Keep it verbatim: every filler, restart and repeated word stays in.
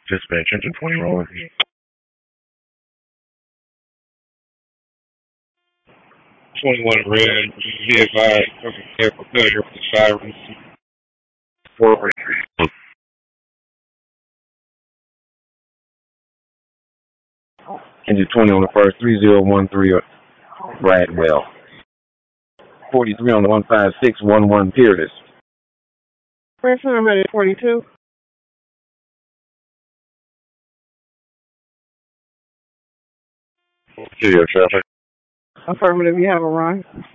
Dispatch engine twenty rolling. twenty-one red, be advised, careful failure with the sirens. Forward. Engine twenty on the first, three zero one three Bradwell. forty-three on the one five six one one Peerless. Person, I'm ready at forty-two. Studio traffic. Affirmative, you have a run.